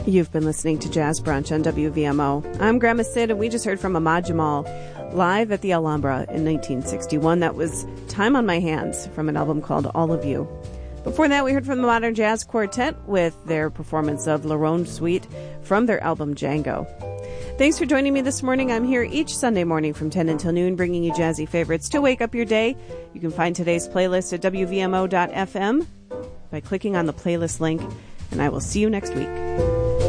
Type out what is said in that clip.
You've been listening to Jazz Brunch on WVMO. I'm Grandma Sid, and we just heard from Ahmad Jamal live at the Alhambra in 1961. That was Time on My Hands from an album called All of You. Before that, we heard from the Modern Jazz Quartet with their performance of La Ronde Suite from their album Django. Thanks for joining me this morning. I'm here each Sunday morning from 10 until noon bringing you jazzy favorites to wake up your day. You can find today's playlist at WVMO.fm by clicking on the playlist link, and I will see you next week.